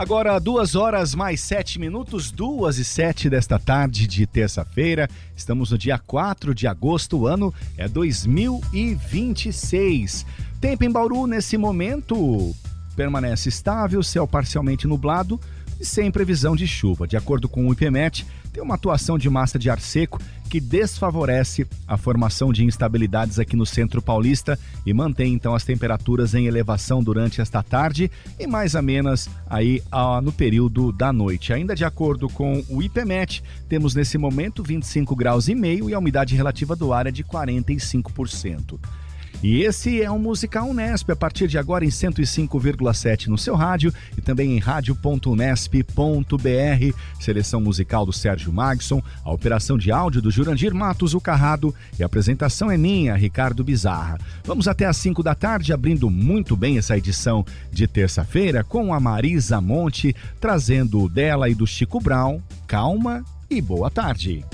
Agora 2h mais 7 minutos, 2h07 desta tarde de terça-feira. Estamos no dia 4 de agosto, o ano é 2026. Tempo em Bauru nesse momento permanece estável, céu parcialmente nublado e sem previsão de chuva. De acordo com o IPMET, tem uma atuação de massa de ar seco que desfavorece a formação de instabilidades aqui no centro paulista e mantém então as temperaturas em elevação durante esta tarde e mais amenas aí no período da noite. Ainda de acordo com o IPMET, temos nesse momento 25,5 graus e a umidade relativa do ar é de 45%. E esse é o Musical Unesp, a partir de agora em 105,7 no seu rádio e também em radio.unesp.br. Seleção musical do Sérgio Magson, a operação de áudio do Jurandir Matos, o Carrado, e a apresentação é minha, Ricardo Bizarra. Vamos até às 5 da tarde, abrindo muito bem essa edição de terça-feira com a Marisa Monte, trazendo dela e do Chico Brown, Calma e Boa Tarde.